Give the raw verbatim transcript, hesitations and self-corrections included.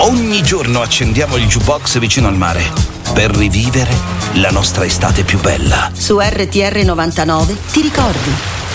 Ogni giorno accendiamo il jukebox vicino al mare per rivivere la nostra estate più bella. Su R T R novantanove ti ricordi.